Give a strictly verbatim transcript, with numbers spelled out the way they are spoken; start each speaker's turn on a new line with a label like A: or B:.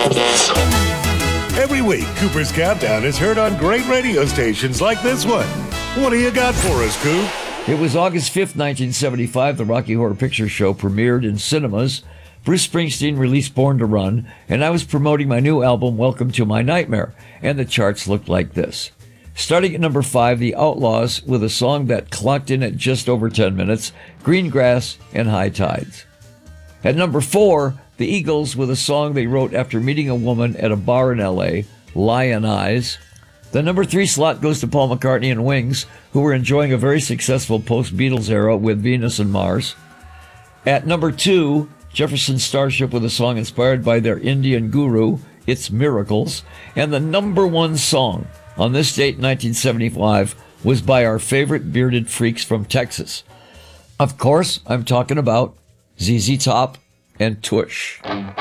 A: Every week, Cooper's Countdown is heard on great radio stations like this one. What do you got for us, Coop?
B: It was August fifth, nineteen seventy-five. The Rocky Horror Picture Show premiered in cinemas. Bruce Springsteen released Born to Run, and I was promoting my new album, Welcome to My Nightmare, and the charts looked like this. Starting at number five, The Outlaws with a song that clocked in at just over ten minutes, Green Grass and High Tides. At number four, The Eagles with a song they wrote after meeting a woman at a bar in L A, Lion Eyes. The number three slot goes to Paul McCartney and Wings, who were enjoying a very successful post-Beatles era with Venus and Mars. At number two, Jefferson Starship with a song inspired by their Indian guru, It's Miracles. And the number one song on this date in nineteen seventy-five was by our favorite bearded freaks from Texas. Of course, I'm talking about Z Z Top and Tush.